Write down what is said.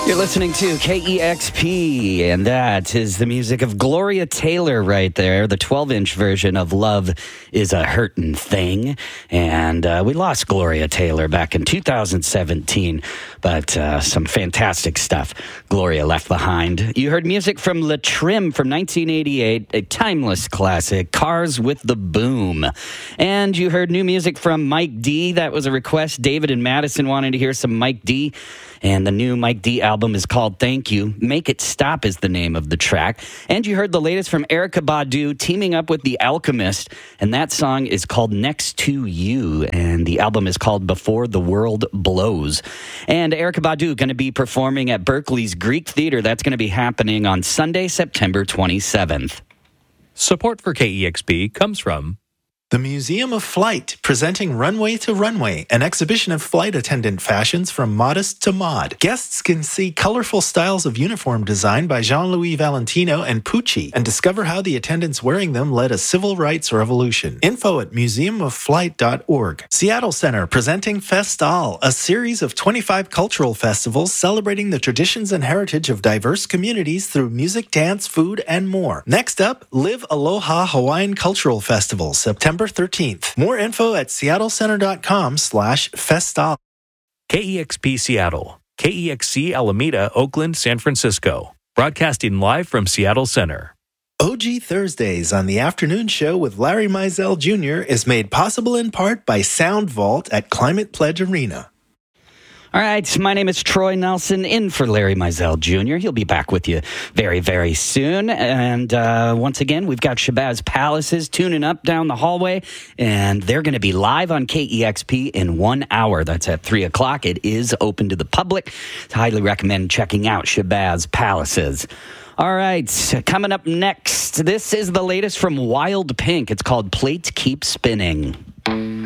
You're listening to KEXP, and that is the music of Gloria Taylor right there, the 12-inch version of Love is a Hurtin' Thing. And we lost Gloria Taylor back in 2017, but some fantastic stuff Gloria left behind. You heard music from La Trim from 1988, a timeless classic, Cars with the Boom. And you heard new music from Mike D. That was a request. David and Madison wanted to hear some Mike D. And the new Mike D album is called Thank You. Make It Stop is the name of the track. And you heard the latest from Erykah Badu teaming up with The Alchemist. And that song is called Next to You. And the album is called Before the World Blows. And Erykah Badu going to be performing at Berkeley's Greek Theater. That's going to be happening on Sunday, September 27th. Support for KEXP comes from the Museum of Flight, presenting Runway to Runway, an exhibition of flight attendant fashions from modest to mod. Guests can see colorful styles of uniform design by Jean-Louis Valentino and Pucci and discover how the attendants wearing them led a civil rights revolution. Info at museumofflight.org. Seattle Center, presenting Festal, a series of 25 cultural festivals celebrating the traditions and heritage of diverse communities through music, dance, food, and more. Next up, Live Aloha Hawaiian Cultural Festival, September 13th. More info at seattlecenter.com/festal. KEXP Seattle, KEXC Alameda, Oakland, San Francisco. Broadcasting live from Seattle Center. OG Thursdays on the afternoon show with Larry Mizell Jr. is made possible in part by Sound Vault at Climate Pledge Arena. All right, my name is Troy Nelson, in for Larry Mizell Jr. He'll be back with you very, very soon. And once again, we've got Shabazz Palaces tuning up down the hallway, and they're going to be live on KEXP in 1 hour. That's at 3 o'clock. It is open to the public. I highly recommend checking out Shabazz Palaces. All right, coming up next, this is the latest from Wild Pink. It's called Plate Keep Spinning.